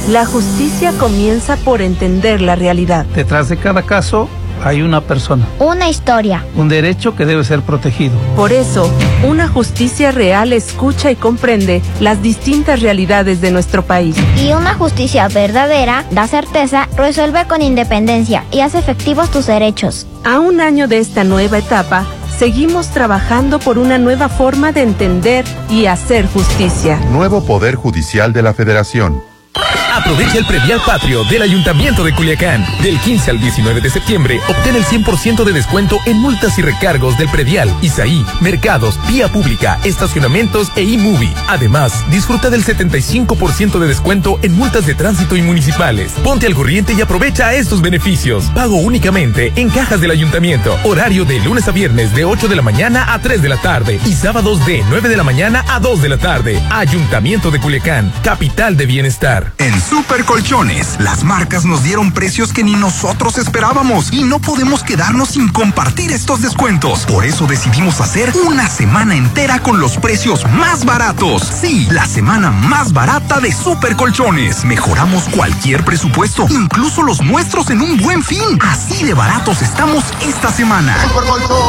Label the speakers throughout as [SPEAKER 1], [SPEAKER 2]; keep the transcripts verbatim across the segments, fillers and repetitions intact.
[SPEAKER 1] La justicia comienza por entender la realidad.
[SPEAKER 2] Detrás de cada caso hay una persona.
[SPEAKER 3] Una historia.
[SPEAKER 2] Un derecho que debe ser protegido.
[SPEAKER 1] Por eso, una justicia real escucha y comprende las distintas realidades de nuestro país.
[SPEAKER 3] Y una justicia verdadera da certeza, resuelve con independencia y hace efectivos tus derechos.
[SPEAKER 1] A un año de esta nueva etapa, seguimos trabajando por una nueva forma de entender y hacer justicia.
[SPEAKER 4] Nuevo Poder Judicial de la Federación.
[SPEAKER 5] Aprovecha el predial patrio del Ayuntamiento de Culiacán. Del quince al diecinueve de septiembre, obtén el cien por ciento de descuento en multas y recargos del predial, Isaí, mercados, vía pública, estacionamientos e e-movie. Además, disfruta del setenta y cinco por ciento de descuento en multas de tránsito y municipales. Ponte al corriente y aprovecha estos beneficios. Pago únicamente en cajas del Ayuntamiento. Horario de lunes a viernes de ocho de la mañana a tres de la tarde y sábados de nueve de la mañana a dos de la tarde. Ayuntamiento de Culiacán, capital de bienestar.
[SPEAKER 6] En Super Colchones, las marcas nos dieron precios que ni nosotros esperábamos y no podemos quedarnos sin compartir estos descuentos. Por eso decidimos hacer una semana entera con los precios más baratos. Sí, la semana más barata de Super Colchones. Mejoramos cualquier presupuesto, incluso los nuestros en un buen fin. Así de baratos estamos esta semana. Super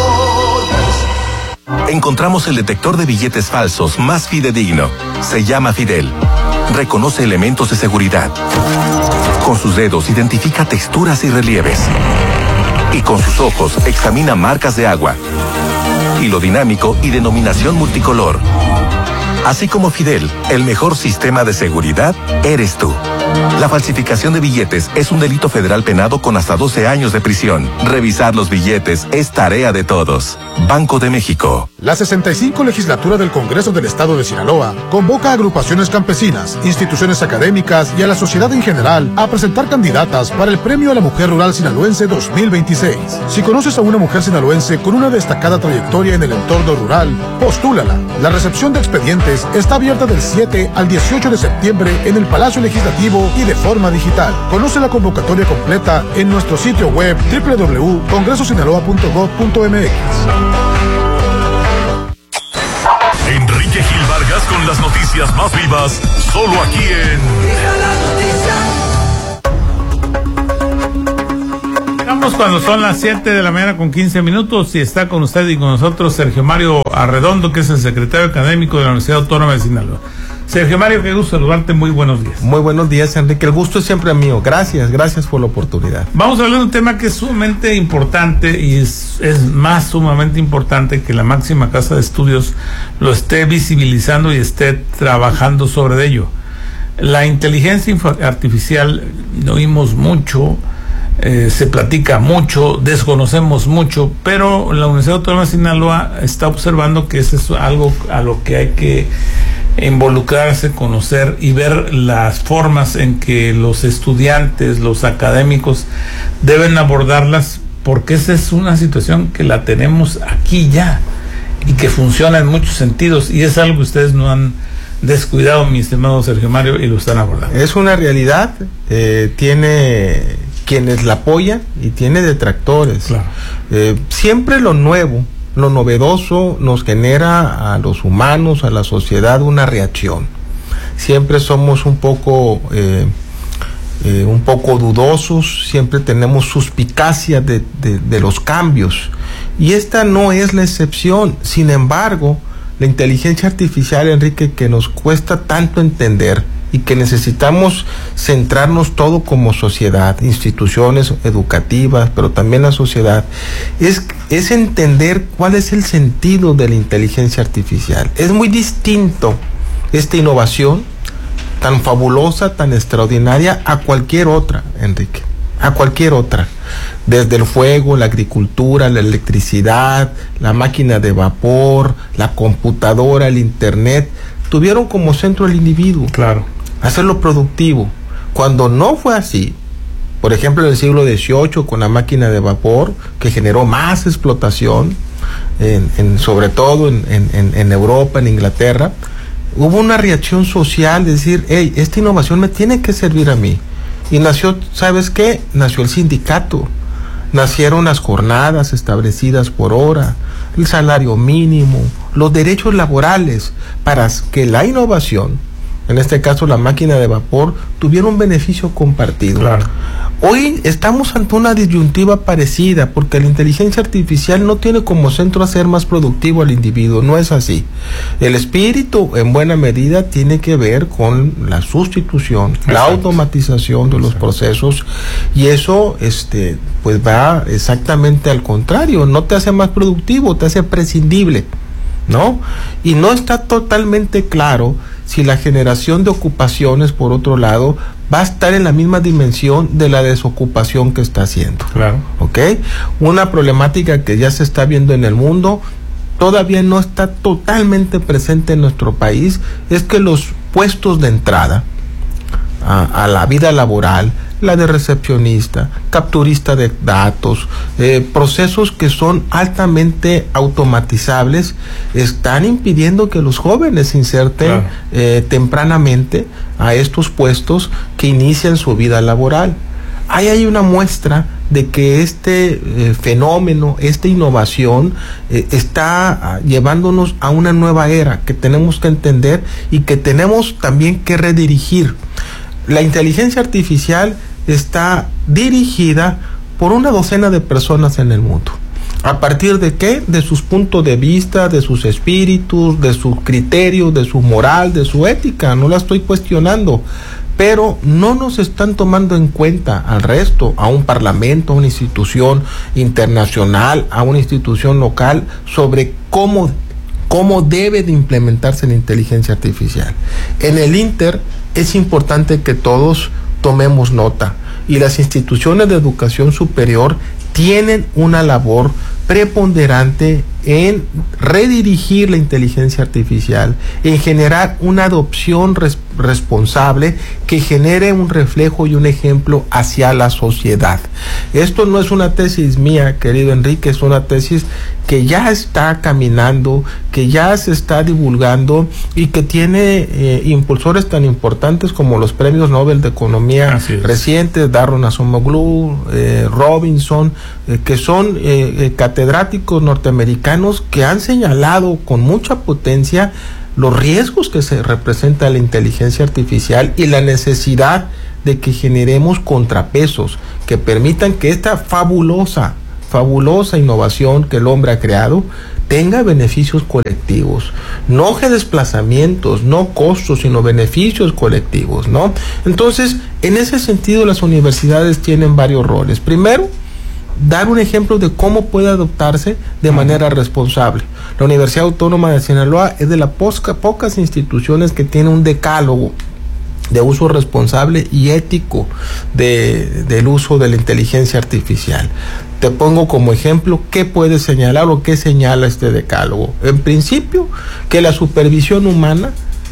[SPEAKER 6] Colchones.
[SPEAKER 7] Encontramos el detector de billetes falsos más fidedigno. Se llama Fidel. Reconoce elementos de seguridad. Con sus dedos identifica texturas y relieves. Y con sus ojos examina marcas de agua. Hilo dinámico y denominación multicolor. Así como Fidel, el mejor sistema de seguridad eres tú. La falsificación de billetes es un delito federal penado con hasta doce años de prisión. Revisar los billetes es tarea de todos. Banco de México.
[SPEAKER 8] La sesenta y cinco legislatura del Congreso del Estado de Sinaloa convoca a agrupaciones campesinas, instituciones académicas y a la sociedad en general a presentar candidatas para el Premio a la Mujer Rural Sinaloense dos mil veintiséis. Si conoces a una mujer sinaloense con una destacada trayectoria en el entorno rural, postúlala. La recepción de expedientes está abierta del siete al dieciocho de septiembre en el Palacio Legislativo y de forma digital. Conoce la convocatoria completa en nuestro sitio web doble u doble u doble u punto congreso sinaloa punto gob punto m x.
[SPEAKER 9] Enrique Gil Vargas con las noticias más vivas, solo aquí en...
[SPEAKER 10] Llegamos cuando son las siete de la mañana con quince minutos y está con usted y con nosotros Sergio Mario Arredondo, que es el secretario académico de la Universidad Autónoma de Sinaloa. Sergio Mario, qué gusto saludarte, muy buenos días.
[SPEAKER 11] Muy buenos días, Enrique, el gusto es siempre mío, gracias, gracias por la oportunidad.
[SPEAKER 10] Vamos a hablar de un tema que es sumamente importante y es, es más sumamente importante que la máxima casa de estudios lo esté visibilizando y esté trabajando sobre ello. La inteligencia artificial, lo oímos mucho, eh, se platica mucho, desconocemos mucho, pero la Universidad Autónoma de Sinaloa está observando que eso es algo a lo que hay que involucrarse, conocer y ver las formas en que los estudiantes, los académicos deben abordarlas, porque esa es una situación que la tenemos aquí ya y que funciona en muchos sentidos y es algo que ustedes no han descuidado, mi estimado Sergio Mario, y lo están abordando.
[SPEAKER 11] Es una realidad, eh, tiene quienes la apoyan y tiene detractores.
[SPEAKER 10] Claro.
[SPEAKER 11] Eh, siempre lo nuevo, lo novedoso nos genera a los humanos, a la sociedad, una reacción. Siempre somos un poco eh, eh, un poco dudosos, siempre tenemos suspicacia de, de, de los cambios y esta no es la excepción. Sin embargo, la inteligencia artificial, Enrique, que nos cuesta tanto entender y que necesitamos centrarnos todo como sociedad, instituciones educativas, pero también la sociedad, es, es entender cuál es el sentido de la inteligencia artificial. Es muy distinto esta innovación tan fabulosa, tan extraordinaria, a cualquier otra, Enrique, a cualquier otra. Desde el fuego, la agricultura, la electricidad, la máquina de vapor, la computadora, el internet, tuvieron como centro el individuo.
[SPEAKER 10] Claro.
[SPEAKER 11] Hacerlo productivo. Cuando no fue así, por ejemplo en el siglo dieciocho con la máquina de vapor, que generó más explotación, en, en, sobre todo en, en, en Europa, en Inglaterra, hubo una reacción social de decir, hey, esta innovación me tiene que servir a mí. Y nació, ¿sabes qué? Nació el sindicato, nacieron las jornadas establecidas por hora, el salario mínimo, los derechos laborales, para que la innovación en este caso la máquina de vapor, tuviera un beneficio compartido.
[SPEAKER 10] Claro.
[SPEAKER 11] Hoy estamos ante una disyuntiva parecida, porque la inteligencia artificial no tiene como centro hacer más productivo al individuo, no es así. El espíritu, en buena medida, tiene que ver con la sustitución, Exacto. la automatización de los Exacto. procesos, y eso este, pues va exactamente al contrario, no te hace más productivo, te hace prescindible, ¿no? Y no está totalmente claro si la generación de ocupaciones, por otro lado, va a estar en la misma dimensión de la desocupación que está haciendo.
[SPEAKER 10] Claro.
[SPEAKER 11] ¿Ok? Una problemática que ya se está viendo en el mundo, todavía no está totalmente presente en nuestro país, es que los puestos de entrada a, a la vida laboral, la de recepcionista, capturista de datos, eh, procesos que son altamente automatizables, están impidiendo que los jóvenes se inserten claro. eh, tempranamente a estos puestos que inician su vida laboral. Ahí hay una muestra de que este eh, fenómeno, esta innovación eh, está uh, llevándonos a una nueva era que tenemos que entender y que tenemos también que redirigir. La inteligencia artificial está dirigida por una docena de personas en el mundo. ¿A partir de qué? De sus puntos de vista, de sus espíritus, de sus criterios, de su moral, de su ética. No la estoy cuestionando, pero no nos están tomando en cuenta al resto, a un parlamento, a una institución internacional, a una institución local, sobre cómo, cómo debe de implementarse la inteligencia artificial. En el Inter es importante que todos tomemos nota, y las instituciones de educación superior tienen una labor preponderante en redirigir la inteligencia artificial, en generar una adopción res- responsable que genere un reflejo y un ejemplo hacia la sociedad. Esto no es una tesis mía, querido Enrique, es una tesis que ya está caminando, que ya se está divulgando y que tiene eh, impulsores tan importantes como los premios Nobel de Economía recientes, Darren Acemoglu, eh, Robinson, eh, que son eh, eh, catedráticos norteamericanos que han señalado con mucha potencia los riesgos que se representa la inteligencia artificial y la necesidad de que generemos contrapesos que permitan que esta fabulosa, fabulosa innovación que el hombre ha creado tenga beneficios colectivos, no que desplazamientos, no costos, sino beneficios colectivos, ¿no? Entonces, en ese sentido, las universidades tienen varios roles. Primero, dar un ejemplo de cómo puede adoptarse de manera responsable. La Universidad Autónoma de Sinaloa es de las posca, pocas instituciones que tiene un decálogo de uso responsable y ético de, del uso de la inteligencia artificial. Te pongo como ejemplo qué puede señalar o qué señala este decálogo. En principio, que la supervisión humana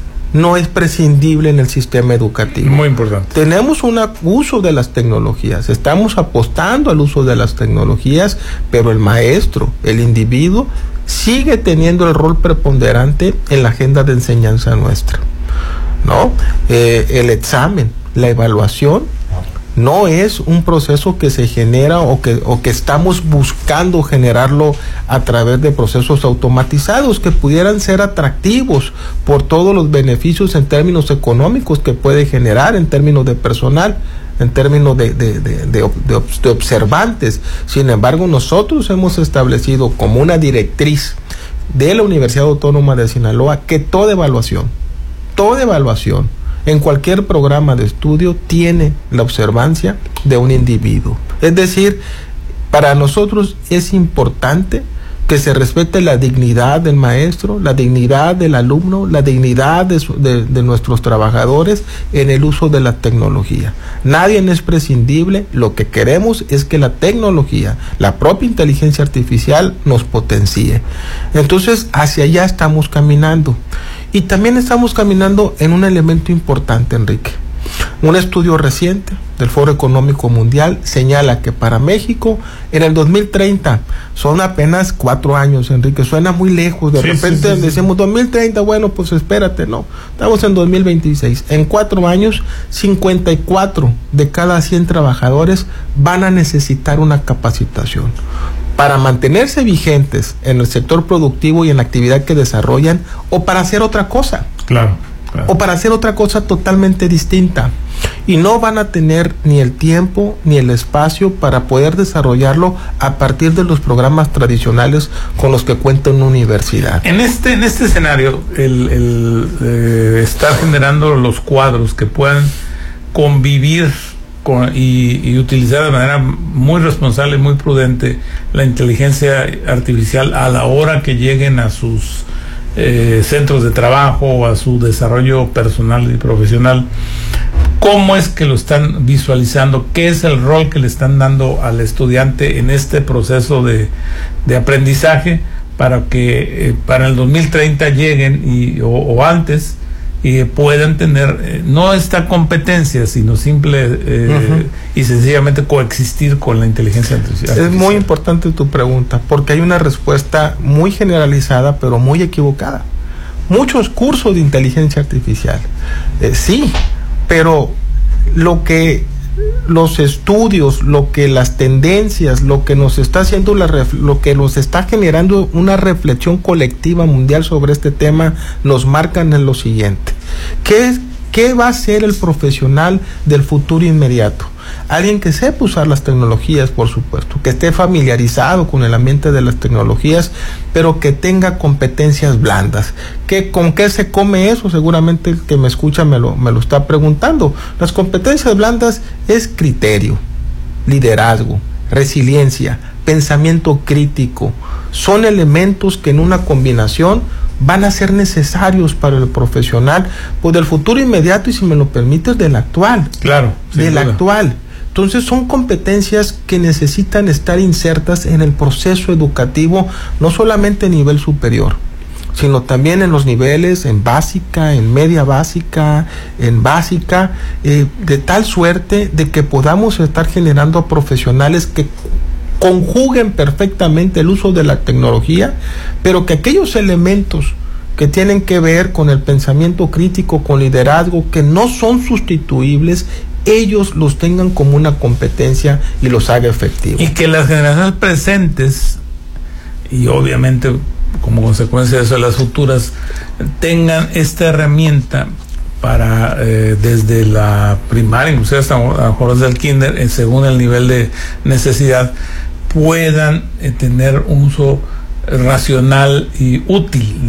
[SPEAKER 11] no es prescindible en el sistema educativo.
[SPEAKER 10] Muy importante.
[SPEAKER 11] Tenemos un uso de las tecnologías, estamos apostando al uso de las tecnologías, pero el maestro, el individuo, sigue teniendo el rol preponderante en la agenda de enseñanza nuestra, ¿no? Eh, el examen, la evaluación, no es un proceso que se genera o que, o que estamos buscando generarlo a través de procesos automatizados que pudieran ser atractivos por todos los beneficios en términos económicos que puede generar, en términos de personal, en términos de, de, de, de, de, de observantes. Sin embargo, nosotros hemos establecido como una directriz de la Universidad Autónoma de Sinaloa que toda evaluación, toda evaluación, en cualquier programa de estudio tiene la observancia de un individuo. Es decir, para nosotros es importante que se respete la dignidad del maestro, la dignidad del alumno, la dignidad de, su, de, de nuestros trabajadores en el uso de la tecnología. Nadie es prescindible, lo que queremos es que la tecnología, la propia inteligencia artificial nos potencie. Entonces, hacia allá estamos caminando. Y también estamos caminando en un elemento importante, Enrique. Un estudio reciente del Foro Económico Mundial señala que para México en el dos mil treinta son apenas cuatro años, Enrique, suena muy lejos, de sí, repente sí, sí, decimos sí. dos mil treinta, bueno, pues espérate, no, estamos en dos mil veintiséis, en cuatro años, cincuenta y cuatro de cada cien trabajadores van a necesitar una capacitación para mantenerse vigentes en el sector productivo y en la actividad que desarrollan o para hacer otra cosa.
[SPEAKER 10] Claro.
[SPEAKER 11] claro. o para hacer otra cosa totalmente distinta. Y no van a tener ni el tiempo ni el espacio para poder desarrollarlo a partir de los programas tradicionales con los que cuenta una universidad.
[SPEAKER 10] En este, en este escenario, el, el eh, estar generando los cuadros que puedan convivir con, y, y utilizar de manera muy responsable y muy prudente la inteligencia artificial a la hora que lleguen a sus eh, centros de trabajo o a su desarrollo personal y profesional. ¿Cómo es que lo están visualizando? ¿Qué es el rol que le están dando al estudiante en este proceso de, de aprendizaje para que eh, para el dos mil treinta lleguen y, o, o antes y puedan tener eh, no esta competencia, sino simple eh, uh-huh. y sencillamente coexistir con la inteligencia artificial?
[SPEAKER 11] Es muy importante tu pregunta, porque hay una respuesta muy generalizada, pero muy equivocada. Muchos cursos de inteligencia artificial, eh, sí, pero lo que los estudios, lo que las tendencias, lo que nos está haciendo, la ref, lo que nos está generando una reflexión colectiva mundial sobre este tema, nos marcan en lo siguiente. ¿Qué es, qué va a ser el profesional del futuro inmediato? Alguien que sepa usar las tecnologías, por supuesto, que esté familiarizado con el ambiente de las tecnologías, pero que tenga competencias blandas. ¿Qué, ¿Con qué se come eso? Seguramente el que me escucha me lo, me lo está preguntando. Las competencias blandas es criterio, liderazgo, resiliencia, pensamiento crítico. Son elementos que en una combinación van a ser necesarios para el profesional, pues del futuro inmediato y, si me lo permites, del actual.
[SPEAKER 10] Claro,
[SPEAKER 11] del duda. actual. Entonces son competencias que necesitan estar insertas en el proceso educativo, no solamente a nivel superior, sino también en los niveles, en básica, en media básica, en básica, eh, de tal suerte de que podamos estar generando profesionales que conjuguen perfectamente el uso de la tecnología, pero que aquellos elementos que tienen que ver con el pensamiento crítico, con liderazgo, que no son sustituibles, ellos los tengan como una competencia y los haga efectivos.
[SPEAKER 10] Y que las generaciones presentes, y obviamente como consecuencia de eso las futuras, tengan esta herramienta para eh, desde la primaria, incluso hasta a lo mejor desde el kinder, eh, según el nivel de necesidad, puedan eh, tener un uso racional y útil